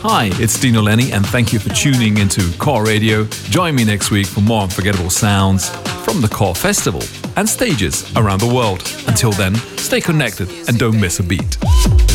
Hi, it's Dino Lenny, and thank you for tuning into Core Radio. Join me next week for more unforgettable sounds from the Core Festival and stages around the world. Until then, stay connected and don't miss a beat.